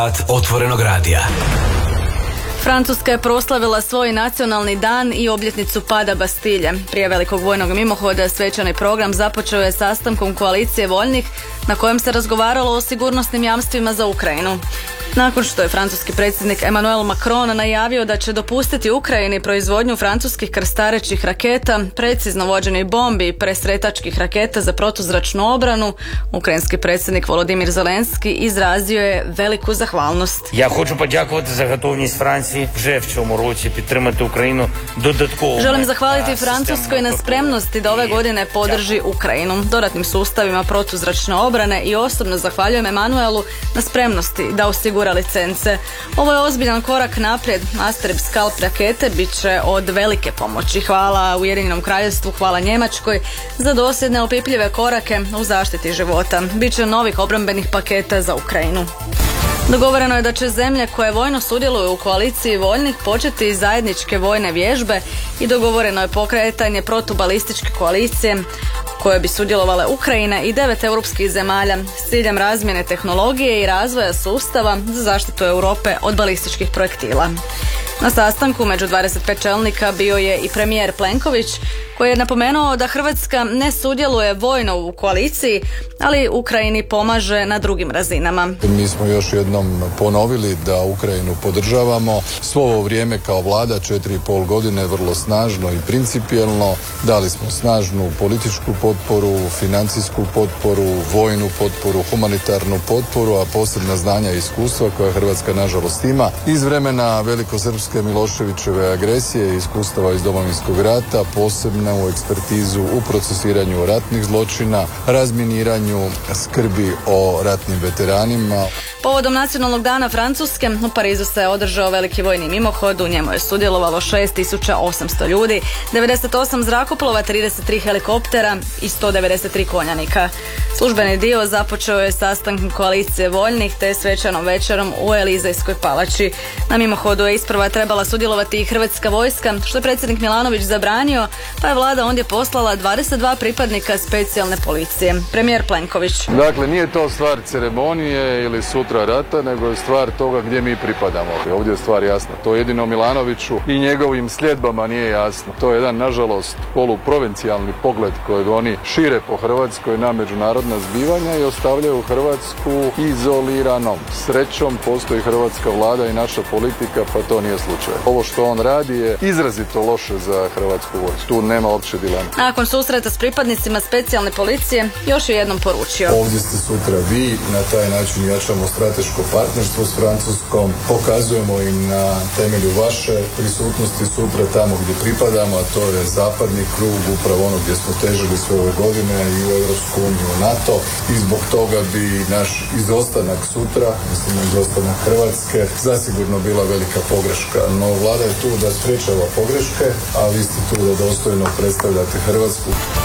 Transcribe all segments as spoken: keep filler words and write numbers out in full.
Otvorenog radija. Francuska je proslavila svoj nacionalni dan i obljetnicu pada Bastilje. Prije velikog vojnog mimohoda svečani program započeo je sastankom koalicije voljnih na kojem se razgovaralo o sigurnosnim jamstvima za Ukrajinu. Nakon što je francuski predsjednik Emmanuel Macron najavio da će dopustiti Ukrajini proizvodnju francuskih krstarećih raketa, precizno vođenih bombi i presretačkih raketa za protuzračnu obranu, ukrajinski predsjednik Volodymyr Zelenski izrazio je veliku zahvalnost. Ja hoću podjakovati za gotovnost Franciji вже в цьому році підтримати Україну додатково. Želim zahvaliti Francuskoj na spremnosti da ove godine podrži Ukrajinu dodatnim sustavima protuzračne obrane i osobno zahvaljujem Emanuelu na spremnosti da osigura licence. Ovo je ozbiljan korak naprijed. Astrib Scalp rakete bit će od velike pomoći. Hvala Ujedinjenom kraljevstvu, hvala Njemačkoj za dosljedne opipljive korake u zaštiti života. Biće novih obrambenih paketa za Ukrajinu. Dogovoreno je da će zemlje koje vojno sudjeluju u koaliciji voljnih početi zajedničke vojne vježbe i dogovoreno je pokretanje protubalističke koalicije koje bi sudjelovale Ukrajina i devet europskih zemalja s ciljem razmjene tehnologije i razvoja sustava za zaštitu Europe od balističkih projektila. Na sastanku među dvadeset pet čelnika bio je i premijer Plenković koji je napomenuo da Hrvatska ne sudjeluje vojno u koaliciji, ali Ukrajini pomaže na drugim razinama. Mi smo još jednom ponovili da Ukrajinu podržavamo. Svo ovo vrijeme kao vlada, četiri i pol godine, vrlo snažno i principijelno. Dali smo snažnu političku potporu, financijsku potporu, vojnu potporu, humanitarnu potporu, a posebna znanja i iskustva koja Hrvatska nažalost ima iz vremena velikosrpske Miloševićeve agresije i iskustava iz Domovinskog rata, posebno u ekspertizu u procesiranju ratnih zločina, razminiranju, skrbi o ratnim veteranima. Povodom nacionalnog dana Francuske u Parizu se održao veliki vojni mimohod, u njemu je sudjelovalo šest tisuća osamsto ljudi, devedeset osam zrakoplova, trideset tri helikoptera i sto devedeset tri konjanika. Službeni dio započeo je sastankom koalicije voljnih te svečanom večerom u Elizejskoj palači. Na mimohodu je isprva trebala sudjelovati i hrvatska vojska, što je predsjednik Milanović zabranio, pa je vlada ondje poslala dvadeset dva pripadnika specijalne policije. Premijer Plenković. Dakle, nije to stvar ceremonije ili sutra rata, nego je stvar toga gdje mi pripadamo. Ovdje je stvar jasna. To jedino Milanoviću i njegovim sljedbama nije jasno. To je jedan, nažalost, poluprovincijalni pogled kojeg oni šire po Hrvatskoj na međunarodna zbivanja i ostavljaju Hrvatsku izoliranom. Srećom postoji hrvatska vlada i naša politika, pa to nije slučaj. Ovo što on radi je izrazito loše za hrvatsku vojsku. Tu nema uopće dilema. Nakon susreta s pripadnicima specijalne policije još je jednom poručio. Ovdje ste sutra vi, na taj način jačamo strateško partnerstvo s Francuskom, pokazujemo im na temelju vaše prisutnosti sutra tamo gdje pripadamo, a to je zapadni krug, upravo ono gdje smo težili sve ove godine i u Europsku uniju, u NATO, i zbog toga bi naš izostanak sutra, mislim izostanak Hrvatske, zasigurno bila velika pogreška. No vlada je tu da sprečava pogreške, a vi ste tu da dostojno predstavljate Hrvatsku.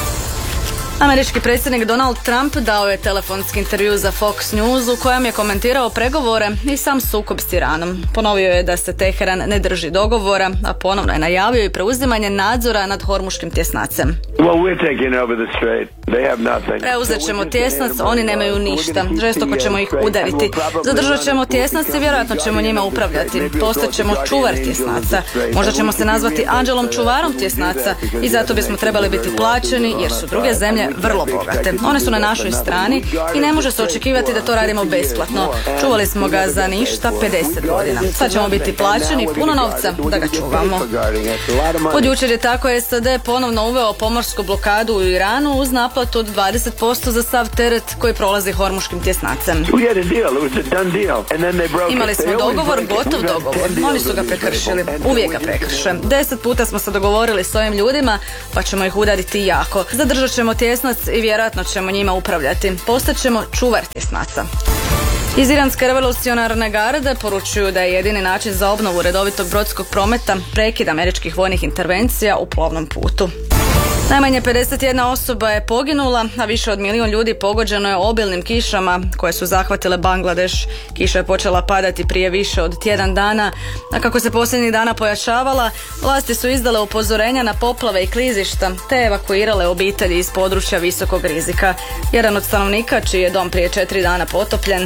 Američki predsjednik Donald Trump dao je telefonski intervju za Fox News u kojem je komentirao pregovore i sam sukob s Iranom. Ponovio je da se Teheran ne drži dogovora, a ponovno je najavio i preuzimanje nadzora nad Hormuškim tjesnacem. Preuzet ćemo tjesnac, oni nemaju ništa. Žestoko ćemo ih udariti. Zadržat ćemo tjesnac i vjerojatno ćemo njima upravljati. Postaćemo čuvar tjesnaca. Možda ćemo se nazvati anđelom čuvarom tjesnaca i zato bismo trebali biti plaćeni jer su druge zemlje vrlo bogate. One su na našoj strani i ne može se očekivati da to radimo besplatno. Čuvali smo ga za ništa pedeset godina. Sad ćemo biti plaćeni puno novca da ga čuvamo. Od jučer je tako S A D ponovno uveo pomorsku blokadu u Iranu uz naplatu od dvadeset posto za sav teret koji prolazi Hormuškim tjesnacem. Imali smo dogovor, gotov dogovor. Oni su ga prekršili. Uvijek ga prekrše. Deset puta smo se dogovorili s ovim ljudima, pa ćemo ih udariti jako. Zadržat ćemo tjesnac i vjerojatno ćemo njima upravljati. Postaćemo čuvar tjesnaca. Iz Iranske revolucionarne garde poručuju da je jedini način za obnovu redovitog brodskog prometa prekid američkih vojnih intervencija u plovnom putu. Najmanje pedeset jedna osoba je poginula, a više od milijun ljudi pogođeno je obilnim kišama koje su zahvatile Bangladeš. Kiša je počela padati prije više od tjedan dana, a kako se posljednjih dana pojačavala, vlasti su izdale upozorenja na poplave i klizišta, te evakuirale obitelji iz područja visokog rizika. Jedan od stanovnika, čiji je dom prije četiri dana potopljen: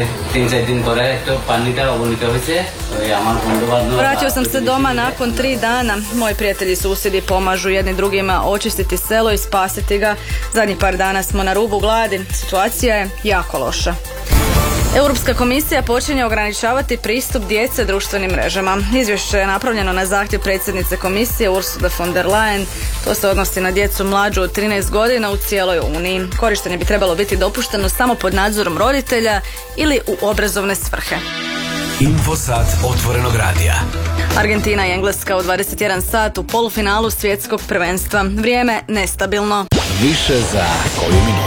vratio sam se doma nakon tri dana. Moji prijatelji i susjedi pomažu jedni drugima očistiti selo i spasiti ga. Zadnjih par dana smo na rubu gladi. Situacija je jako loša. Europska komisija počinje ograničavati pristup djece društvenim mrežama. Izvješće je napravljeno na zahtjev predsjednice komisije Ursule von der Leyen. To se odnosi na djecu mlađu od trinaest godina u cijeloj Uniji. Korištenje bi trebalo biti dopušteno samo pod nadzorom roditelja ili u obrazovne svrhe. Infosat otvorenog radija. Argentina i Engleska u dvadeset jedan sat u polufinalu svjetskog prvenstva. Vrijeme nestabilno. Više za koju minutu.